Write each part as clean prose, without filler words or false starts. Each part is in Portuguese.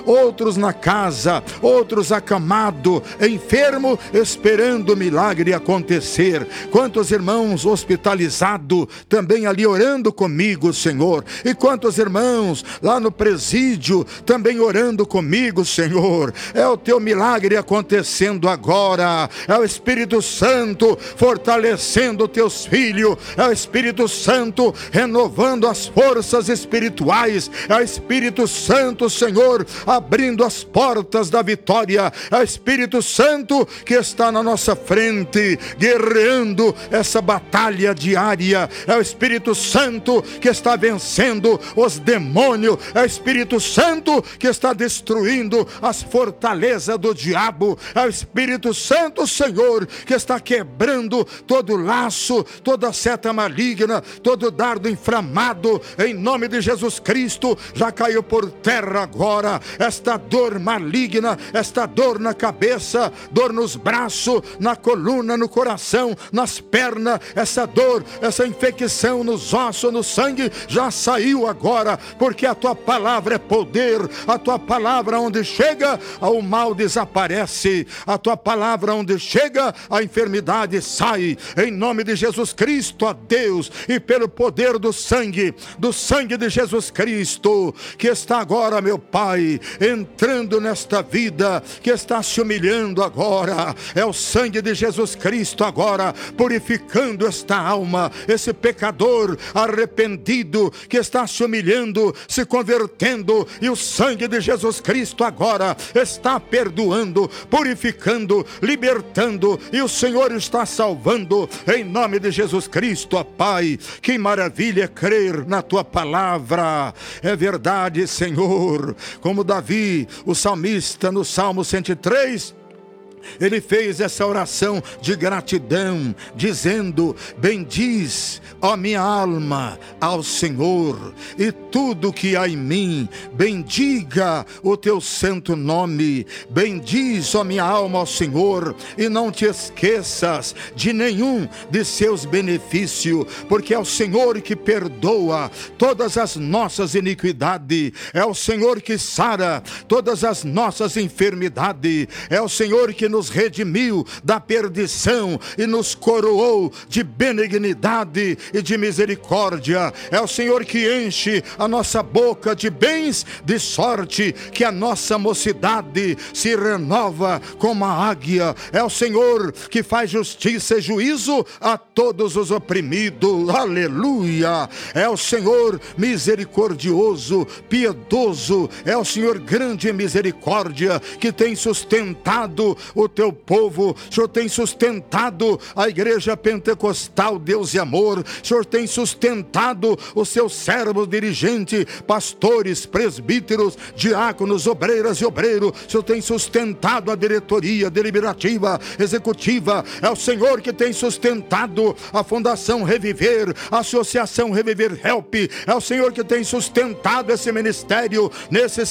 outros na casa, outros acamado, enfermo, esperando o milagre acontecer. Quantos irmãos hospitalizados, também ali orando comigo, Senhor. E quantos irmãos lá no presídio, também orando comigo, Senhor. É o teu milagre acontecendo agora. É o Espírito Santo fortalecendo teus filhos. É o Espírito Santo renovando as forças espirituais. É o Espírito Santo, Senhor, abrindo as portas da vitória. É o Espírito Santo que está na nossa frente, guerreando essa batalha diária. É o Espírito Santo que está vencendo os demônios. É o Espírito Santo que está destruindo as fortalezas do diabo. É o Espírito Santo, Senhor, que está quebrando todo laço, toda seta maligna, todo dardo inflamado. Em nome de Jesus Cristo, já caiu por terra agora esta dor maligna, esta dor na cabeça, dor nos braços, na coluna, no coração, nas pernas, essa dor, essa infecção nos ossos, no sangue, já saiu agora, porque a tua palavra é poder. A tua palavra onde chega, o mal desaparece. A tua palavra onde chega, a enfermidade sai. Em nome de Jesus Cristo, ó Deus, e pelo poder do sangue de Jesus Cristo, que está agora, meu Pai, entrando nesta vida, que está se humilhando agora. É o sangue de Jesus Cristo agora, purificando esta alma, esse pecador arrependido, que está se humilhando, se convertendo, e o sangue de Jesus Cristo agora está perdoando, purificando, libertando, e o Senhor está salvando, em nome de Jesus Cristo, ó Pai. Que maravilha crer na tua palavra. É verdade, Senhor, como Davi, o salmista, no Salmo 103, ele fez essa oração de gratidão, dizendo: bendiz, ó minha alma, ao Senhor, e tudo que há em mim, bendiga o teu santo nome. Bendiz, ó minha alma, ao Senhor, e não te esqueças de nenhum de seus benefícios, porque é o Senhor que perdoa todas as nossas iniquidades, é o Senhor que sara todas as nossas enfermidades, é o Senhor que nos redimiu da perdição e nos coroou de benignidade e de misericórdia. É o Senhor que enche a nossa boca de bens, de sorte que a nossa mocidade se renova como a águia. É o Senhor que faz justiça e juízo a todos os oprimidos. Aleluia! É o Senhor misericordioso, piedoso. É o Senhor grande em misericórdia, que tem sustentado o teu povo. O Senhor tem sustentado a igreja pentecostal Deus e Amor. O Senhor tem sustentado os seus servos, dirigentes, pastores, presbíteros, diáconos, obreiras e obreiros. O Senhor tem sustentado a diretoria deliberativa, executiva. É o Senhor que tem sustentado a Fundação Reviver, a Associação Reviver Help. É o Senhor que tem sustentado esse ministério nesses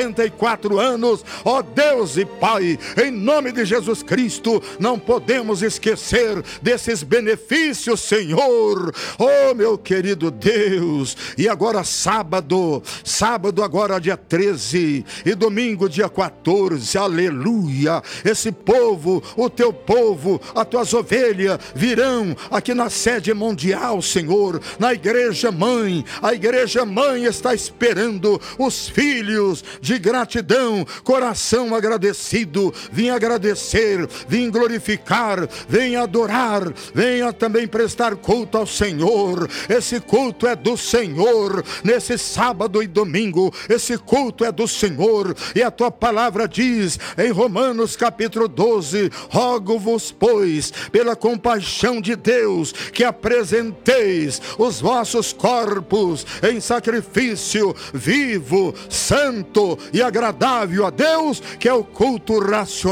64 anos. Ó Deus e Pai, em nome de Jesus Cristo, não podemos esquecer desses benefícios, Senhor. Oh, meu querido Deus. E agora sábado agora dia 13 e domingo dia 14, aleluia. Esse povo, o teu povo, as tuas ovelhas virão aqui na sede mundial, Senhor, na igreja mãe. A igreja mãe está esperando os filhos de gratidão, coração agradecido. Vim agradecer, vim glorificar, vem adorar, venha também prestar culto ao Senhor. Esse culto é do Senhor, nesse sábado e domingo, esse culto é do Senhor. E a tua palavra diz em Romanos capítulo 12: rogo-vos, pois, pela compaixão de Deus, que apresenteis os vossos corpos em sacrifício vivo, santo e agradável a Deus, que é o culto racional.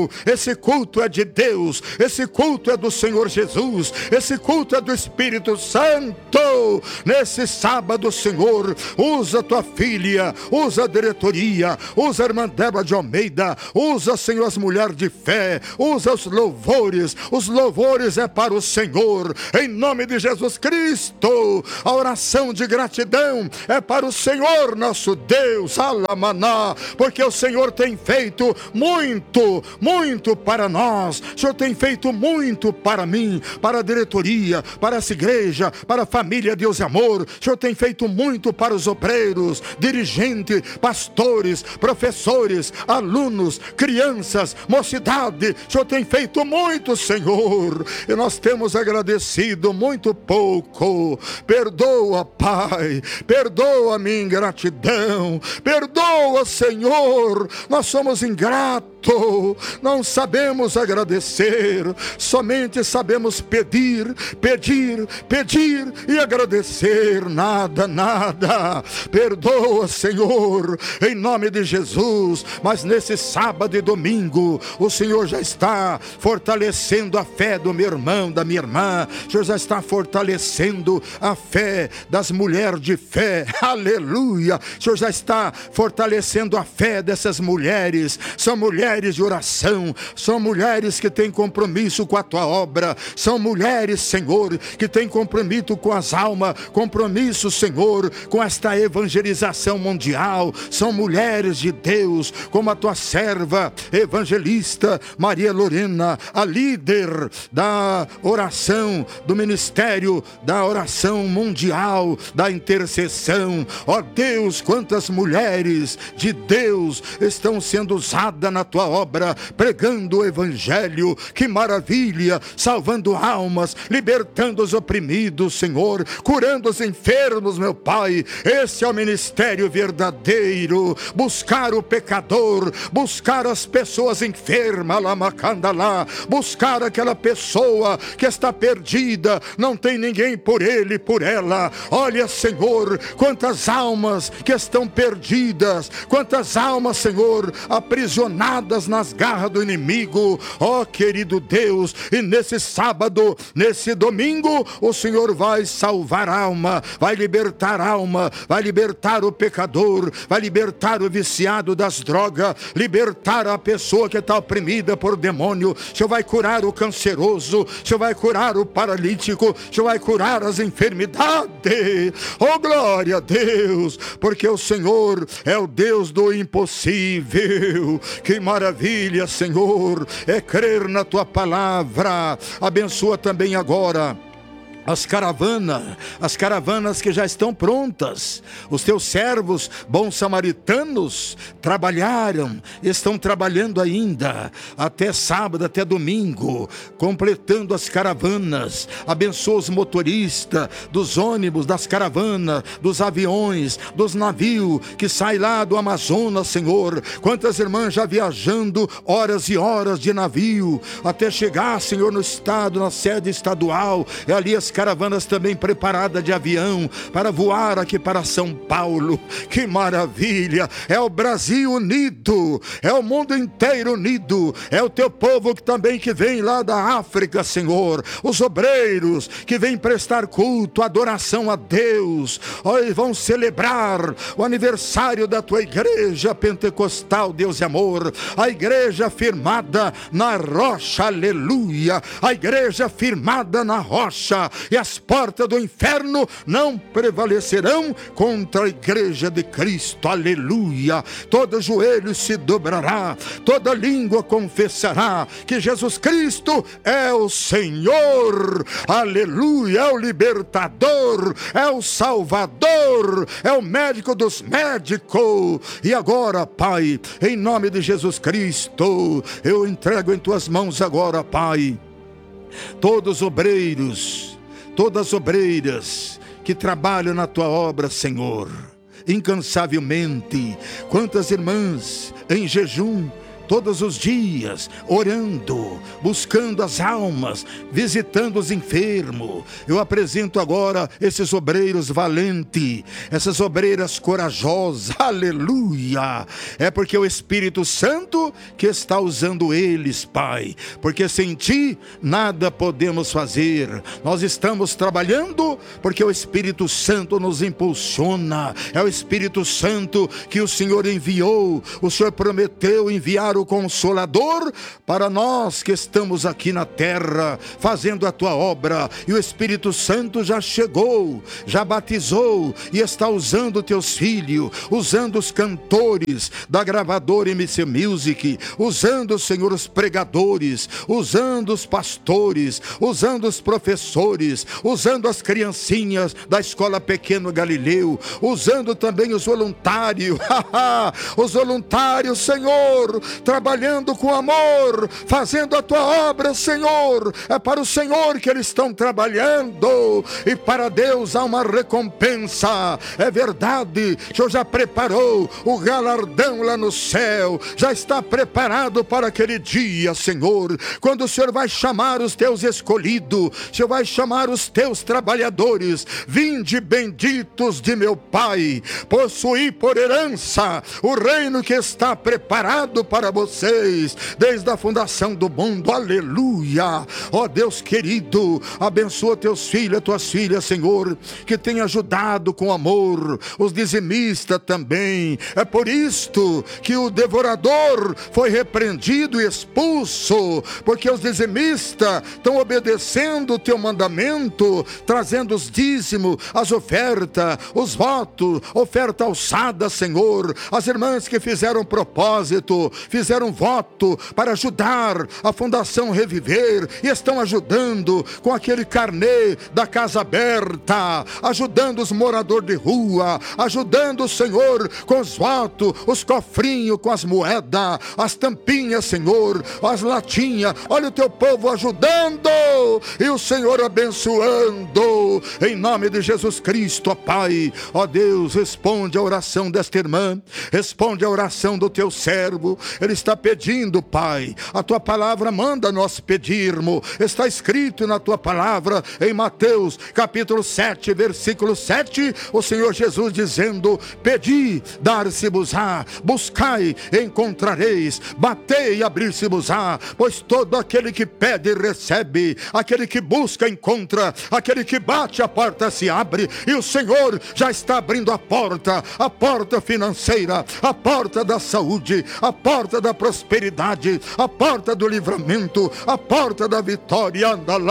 domingo, esse culto é de Deus, esse culto é do Senhor Jesus, esse culto é do Espírito Santo. Nesse sábado, Senhor, usa tua filha, usa a diretoria, usa a irmã Débora de Almeida, usa, Senhor, as mulheres de fé, usa os louvores é para o Senhor, em nome de Jesus Cristo. A oração de gratidão é para o Senhor nosso Deus, Alamaná, porque o Senhor tem feito muito, muito para nós. O Senhor tem feito muito para mim, para a diretoria, para essa igreja, para a família Deus e Amor. O Senhor tem feito muito para os obreiros, dirigentes, pastores, professores, alunos, crianças, mocidade. O Senhor tem feito muito, Senhor, e nós temos agradecido muito pouco. Perdoa, Pai, perdoa a minha ingratidão, perdoa, Senhor, nós somos ingratos, não sabemos agradecer, somente sabemos pedir e agradecer, nada. Perdoa, Senhor, em nome de Jesus. Mas nesse sábado e domingo, o Senhor já está fortalecendo a fé do meu irmão, da minha irmã. O Senhor já está fortalecendo a fé das mulheres de fé, aleluia. O Senhor já está fortalecendo a fé dessas mulheres. São mulheres de oração, são mulheres que têm compromisso com a tua obra, são mulheres, Senhor, que têm compromisso com as almas, compromisso, Senhor, com esta evangelização mundial. São mulheres de Deus, como a tua serva evangelista Maria Lorena, a líder da oração, do ministério da oração mundial, da intercessão. Ó Deus, quantas mulheres de Deus estão sendo usadas na tua obra, pregando o evangelho. Que maravilha, salvando almas, libertando os oprimidos, Senhor, curando os enfermos, meu Pai. Esse é o ministério verdadeiro. Buscar o pecador, buscar as pessoas enfermas, buscar aquela pessoa que está perdida, não tem ninguém por ele, por ela. Olha, Senhor, quantas almas que estão perdidas, quantas almas, Senhor, aprisionadas nas garras do inimigo. Ó, querido Deus, e nesse sábado, nesse domingo, o Senhor vai salvar alma, vai libertar alma, vai libertar o pecador, vai libertar o viciado das drogas, libertar a pessoa que está oprimida por demônio. O Senhor vai curar o canceroso, o Senhor vai curar o paralítico, o Senhor vai curar as enfermidades. Oh, glória a Deus, porque o Senhor é o Deus do impossível. Que maravilha, Senhor, é crer na tua palavra. Abençoa também agora as caravanas que já estão prontas. Os teus servos, bons samaritanos, estão trabalhando ainda, até sábado, até domingo, completando as caravanas. Abençoa os motoristas dos ônibus, das caravanas, dos aviões, dos navios, que saem lá do Amazonas, Senhor. Quantas irmãs já viajando horas e horas de navio, até chegar, Senhor, no estado, na sede estadual, e ali as caravanas também preparadas de avião para voar aqui para São Paulo. Que maravilha! É o Brasil unido, é o mundo inteiro unido, é o teu povo que também que vem lá da África, Senhor, os obreiros que vêm prestar culto, adoração a Deus. Hoje vão celebrar o aniversário da tua igreja pentecostal, Deus e Amor, a igreja firmada na rocha, aleluia, a igreja firmada na rocha, e as portas do inferno não prevalecerão contra a igreja de Cristo, aleluia. Todo joelho se dobrará, toda língua confessará que Jesus Cristo é o Senhor, aleluia, é o libertador, é o salvador, é o médico dos médicos. E agora, Pai, em nome de Jesus Cristo, eu entrego em tuas mãos agora, Pai, todos os obreiros, todas as obreiras que trabalham na tua obra, Senhor, incansavelmente. Quantas irmãs em jejum todos os dias, orando, buscando as almas, visitando os enfermos. Eu apresento agora esses obreiros valentes, essas obreiras corajosas, aleluia. É porque o Espírito Santo que está usando eles, Pai, porque sem Ti nada podemos fazer. Nós estamos trabalhando porque o Espírito Santo nos impulsiona. É o Espírito Santo que o Senhor enviou. O Senhor prometeu enviar o Consolador para nós que estamos aqui na terra, fazendo a Tua obra. E o Espírito Santo já chegou, já batizou e está usando Teus filhos, usando os cantores da gravadora MC Music, usando, Senhor, os pregadores, usando os pastores, usando os professores, usando as criancinhas da Escola Pequeno Galileu, usando também os voluntários, os voluntários, Senhor, trabalhando com amor, fazendo a Tua obra, Senhor. É para o Senhor que eles estão trabalhando, e para Deus há uma recompensa. É verdade, o Senhor já preparou o galardão lá no céu, já está preparado para aquele dia, Senhor, quando o Senhor vai chamar os Teus escolhidos, o Senhor vai chamar os Teus trabalhadores. Vinde, benditos de meu Pai, possuí por herança o reino que está preparado para vocês desde a fundação do mundo, aleluia. Ó Deus querido, abençoa Teus filhos, Tuas filhas, Senhor, que tem ajudado com amor, os dizimistas também. É por isto que o devorador foi repreendido e expulso, porque os dizimistas estão obedecendo o Teu mandamento, trazendo os dízimos, as ofertas, os votos, oferta alçada, Senhor. As irmãs que fizeram propósito, fizeram voto para ajudar a Fundação Reviver, e estão ajudando com aquele carnê da casa aberta, ajudando os moradores de rua, ajudando, Senhor, com os votos, os cofrinhos com as moedas, as tampinhas, Senhor, as latinhas. Olha o Teu povo ajudando e o Senhor abençoando, em nome de Jesus Cristo, ó Pai. Ó Deus, responde a oração desta irmã, responde a oração do Teu servo. Ele está pedindo, Pai, a Tua palavra manda nós pedirmos. Está escrito na Tua palavra em Mateus capítulo 7, versículo 7, o Senhor Jesus dizendo: pedi, dar-se-vos-á, buscai, encontrareis, batei e abrir-se-vos-á, pois todo aquele que pede recebe, aquele que busca encontra, aquele que bate a porta se abre. E o Senhor já está abrindo a porta financeira, a porta da saúde, a porta da prosperidade, a porta do livramento, a porta da vitória,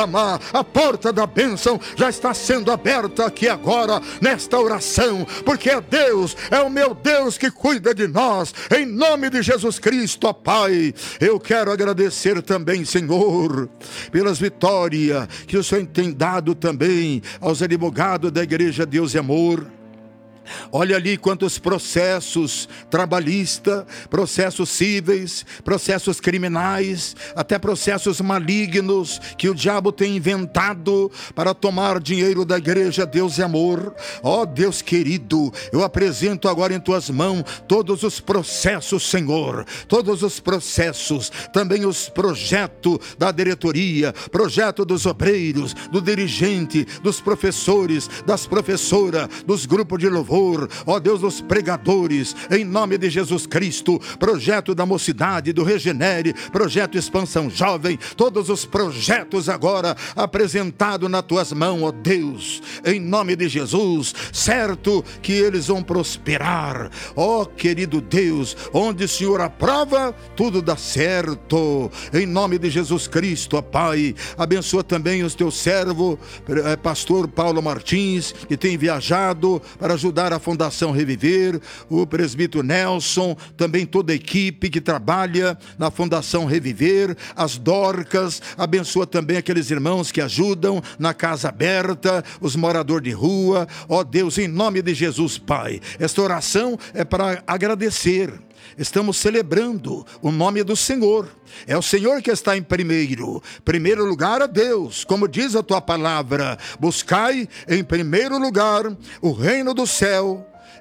a porta da bênção já está sendo aberta aqui agora, nesta oração, porque é Deus, é o meu Deus que cuida de nós, em nome de Jesus Cristo, ó Pai. Eu quero agradecer também, Senhor, pelas vitórias que o Senhor tem dado também aos advogados da Igreja Deus e Amor. Olha ali quantos processos trabalhistas, processos cíveis, processos criminais, até processos malignos que o diabo tem inventado para tomar dinheiro da Igreja Deus e Amor. Ó Deus querido, eu apresento agora em Tuas mãos todos os processos, Senhor, todos os processos, também os projetos da diretoria, projeto dos obreiros, do dirigente, dos professores, das professoras, dos grupos de louvor, ó Deus, dos pregadores, em nome de Jesus Cristo, projeto da mocidade, do Regenere, projeto Expansão Jovem, todos os projetos agora apresentados nas Tuas mãos, ó Deus, em nome de Jesus, certo que eles vão prosperar, ó querido Deus, onde o Senhor aprova, tudo dá certo, em nome de Jesus Cristo, ó Pai. Abençoa também os Teus servos, pastor Paulo Martins, que tem viajado para ajudar a Fundação Reviver, o presbítero Nelson, também toda a equipe que trabalha na Fundação Reviver, as Dorcas. Abençoa também aqueles irmãos que ajudam na casa aberta, os moradores de rua, ó Deus, em nome de Jesus, Pai. Esta oração é para agradecer. Estamos celebrando o nome do Senhor. É o Senhor que está em primeiro lugar a Deus, como diz a Tua palavra: buscai em primeiro lugar o reino do céu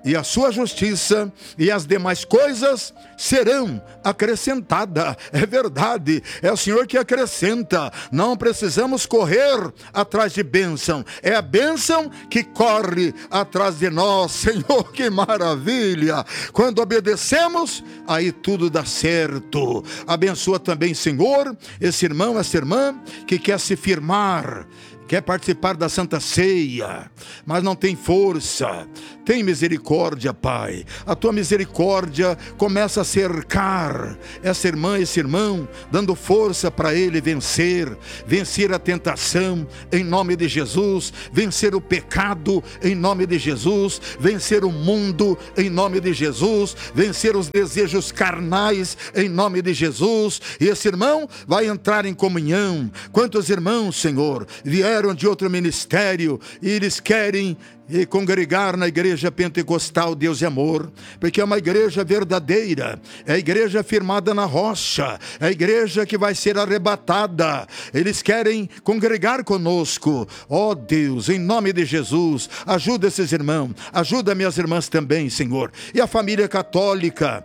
e a sua justiça, e as demais coisas serão acrescentadas. É verdade, é o Senhor que acrescenta. Não precisamos correr atrás de bênção, é a bênção que corre atrás de nós. Senhor, que maravilha! Quando obedecemos, aí tudo dá certo. Abençoa também, Senhor, esse irmão, essa irmã que quer se firmar, quer participar da Santa Ceia, mas não tem força. Tem misericórdia, Pai. A tua misericórdia começa a cercar essa irmã, esse irmão, dando força para ele vencer a tentação, em nome de Jesus, vencer o pecado, em nome de Jesus, vencer o mundo, em nome de Jesus, vencer os desejos carnais, em nome de Jesus. E esse irmão vai entrar em comunhão. Quantos irmãos, Senhor, vieram de outro ministério e eles querem congregar na igreja pentecostal Deus e Amor, porque é uma igreja verdadeira, é a igreja firmada na rocha, é a igreja que vai ser arrebatada. Eles querem congregar conosco. Ó Deus, em nome de Jesus, ajuda esses irmãos, ajuda minhas irmãs também, Senhor. E a família católica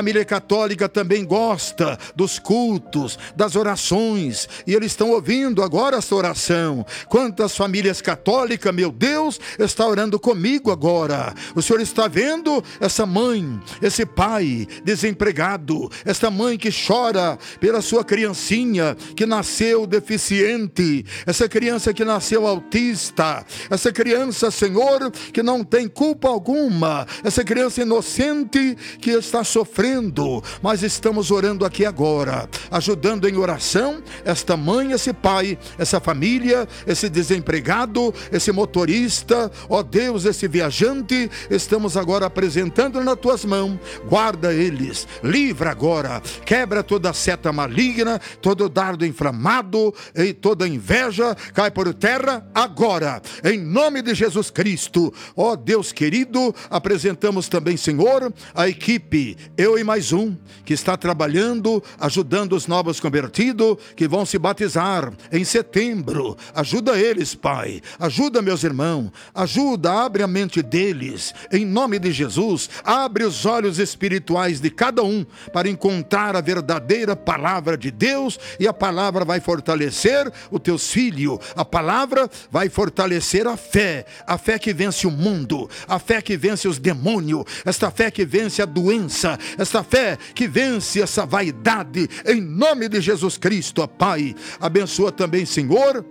também gosta dos cultos, das orações, e eles estão ouvindo agora essa oração. Quantas famílias católicas, meu Deus, está orando comigo agora. O Senhor está vendo essa mãe, esse pai desempregado, essa mãe que chora pela sua criancinha que nasceu deficiente, essa criança que nasceu autista, essa criança, Senhor, que não tem culpa alguma, essa criança inocente que está sofrendo, mas estamos orando aqui agora, ajudando em oração esta mãe, esse pai, essa família, esse desempregado, esse motorista, ó Deus, esse viajante, estamos agora apresentando nas tuas mãos. Guarda eles, livra agora, quebra toda seta maligna, todo dardo inflamado e toda inveja, cai por terra agora, em nome de Jesus Cristo. Ó Deus querido, apresentamos também, Senhor, a equipe, eu e mais um, que está trabalhando, ajudando os novos convertidos, que vão se batizar em setembro. Ajuda eles, Pai, ajuda meus irmãos, ajuda, abre a mente deles, em nome de Jesus, abre os olhos espirituais de cada um, para encontrar a verdadeira palavra de Deus, e a palavra vai fortalecer os teus filhos, a palavra vai fortalecer a fé que vence o mundo, a fé que vence os demônios, esta fé que vence a doença, esta fé que vence essa vaidade, em nome de Jesus Cristo, ó Pai. Abençoa também, Senhor,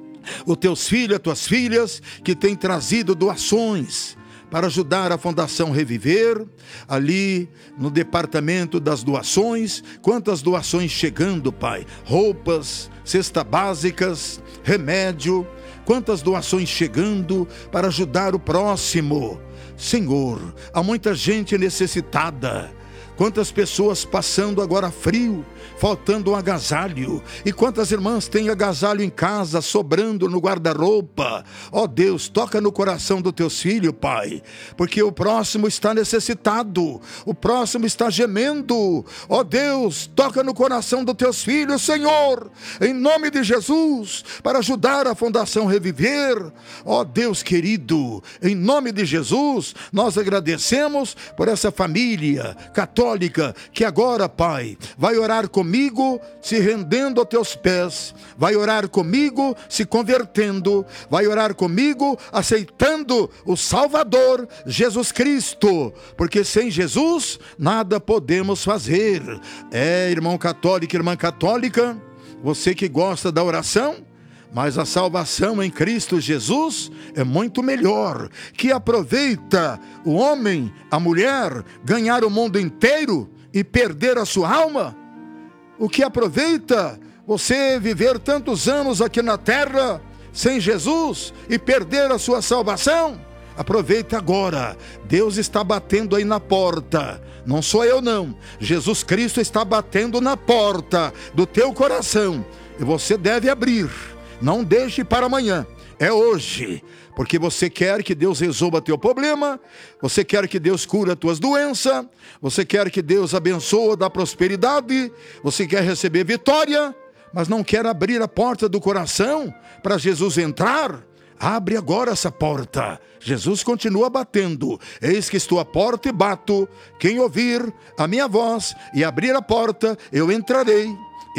os teus filhos, as tuas filhas, que têm trazido doações para ajudar a Fundação Reviver, ali no departamento das doações. Quantas doações chegando, Pai, roupas, cestas básicas, remédio, quantas doações chegando para ajudar o próximo. Senhor, há muita gente necessitada, quantas pessoas passando agora frio, faltando um agasalho, e quantas irmãs têm agasalho em casa, sobrando no guarda-roupa. Ó Deus, toca no coração dos teus filhos, Pai, porque o próximo está necessitado, o próximo está gemendo. Ó Deus, toca no coração dos teus filhos, Senhor, em nome de Jesus, para ajudar a Fundação Reviver. Ó Deus querido, em nome de Jesus, nós agradecemos por essa família católica que agora, Pai, vai orar comigo, se rendendo aos teus pés, vai orar comigo, se convertendo, vai orar comigo, aceitando o Salvador, Jesus Cristo, porque sem Jesus nada podemos fazer. Irmão católico, irmã católica, você que gosta da oração, mas a salvação em Cristo Jesus é muito melhor. Que aproveita o homem, a mulher, ganhar o mundo inteiro e perder a sua alma? O que aproveita você viver tantos anos aqui na terra sem Jesus e perder a sua salvação? Aproveita agora, Deus está batendo aí na porta, não sou eu não, Jesus Cristo está batendo na porta do teu coração, e você deve abrir, não deixe para amanhã, é hoje, porque você quer que Deus resolva teu problema, você quer que Deus cure as tuas doenças, você quer que Deus abençoe, dá prosperidade, você quer receber vitória, mas não quer abrir a porta do coração para Jesus entrar. Abre agora essa porta. Jesus continua batendo. Eis que estou à porta e bato. Quem ouvir a minha voz e abrir a porta, eu entrarei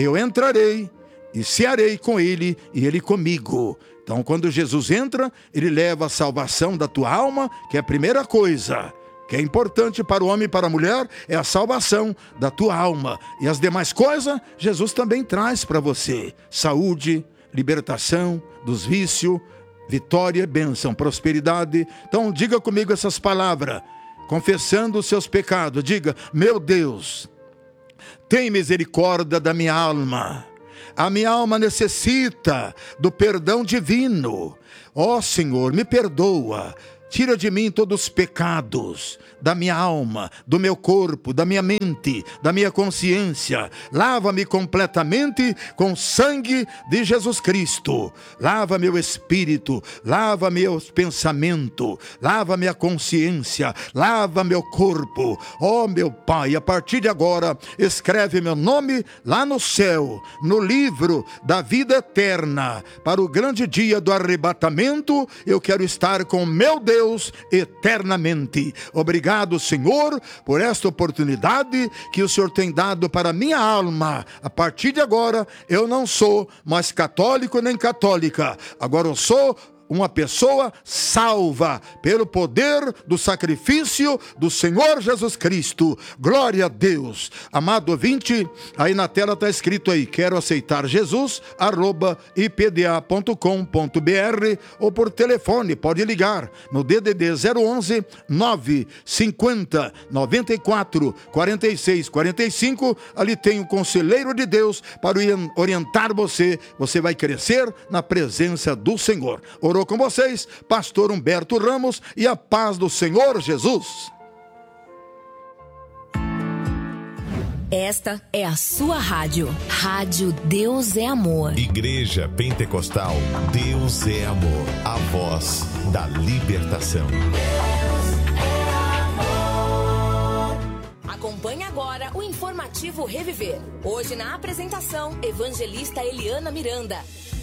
e cearei com ele e ele comigo. Então, quando Jesus entra, ele leva a salvação da tua alma, que é a primeira coisa que é importante para o homem e para a mulher, é a salvação da tua alma. E as demais coisas, Jesus também traz para você. Saúde, libertação dos vícios, vitória, bênção, prosperidade. Então, diga comigo essas palavras, confessando os seus pecados. Diga: meu Deus, tem misericórdia da minha alma. A minha alma necessita do perdão divino. Ó Senhor, me perdoa. Tira de mim todos os pecados da minha alma, do meu corpo, da minha mente, da minha consciência. Lava-me completamente com o sangue de Jesus Cristo. Lava meu espírito, lava meus pensamentos, lava minha consciência, lava meu corpo. Ó meu Pai, a partir de agora, escreve meu nome lá no céu, no livro da vida eterna. Para o grande dia do arrebatamento, eu quero estar com meu Deus eternamente. Obrigado, Senhor, por esta oportunidade que o Senhor tem dado para a minha alma. A partir de agora, eu não sou mais católico nem católica. Agora eu sou uma pessoa salva pelo poder do sacrifício do Senhor Jesus Cristo. Glória a Deus. Amado ouvinte, aí na tela está escrito aí: quero aceitar Jesus, @ipda.com.br, ou por telefone, pode ligar no DDD 011 950 94 46 45. Ali tem o conselheiro de Deus para orientar você. Você vai crescer na presença do Senhor. Orou com vocês, pastor Humberto Ramos, e a paz do Senhor Jesus. Esta é a sua rádio. Rádio Deus é Amor. Igreja Pentecostal Deus é Amor. A voz da libertação. Deus é amor. Acompanhe agora o informativo Reviver. Hoje na apresentação, evangelista Eliana Miranda.